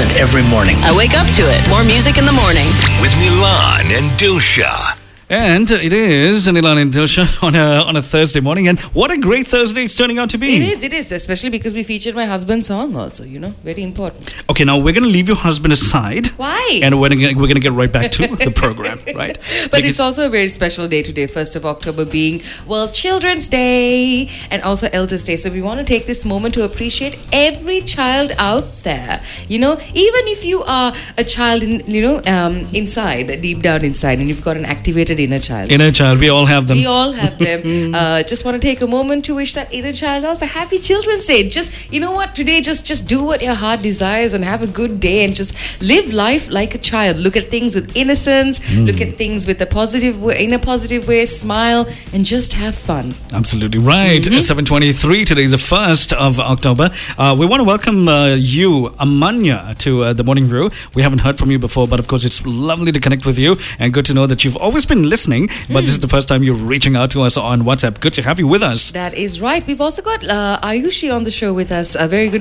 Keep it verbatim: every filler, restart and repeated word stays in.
listen every morning. I wake up to it. More music in the morning. With Nilan and Dilsha. And it is Nilan and Dilsha on a on a Thursday morning, and what a great Thursday it's turning out to be. It is, it is, especially because we featured my husband's song also, you know, very important. Okay, now we're going to leave your husband aside. Why? And we're going we're going to get right back to the program, right? But Because- it's also a very special day today, first of October being World Children's Day and also Elders Day. So we want to take this moment to appreciate every child out there. You know, even if you are a child, in, you know, um, inside, deep down inside, and you've got an activated inner child. Inner child, we all have them. We all have them. uh, just want to take a moment to wish that inner child also a happy Children's Day. Just, you know what, today just, just do what your heart desires and have a good day and just live life like a child. Look at things with innocence. Mm. Look at things with a positive way, in a positive way. Smile and just have fun. Absolutely right. Mm-hmm. seven twenty-three, today is the first of October. Uh, we want to welcome uh, you, Amanya, to uh, the Morning Brew. We haven't heard from you before, but of course it's lovely to connect with you and good to know that you've always been listening, but this is the first time you're reaching out to us on WhatsApp. Good to have you with us. That is right. We've also got uh, Ayushi on the show with us. A very good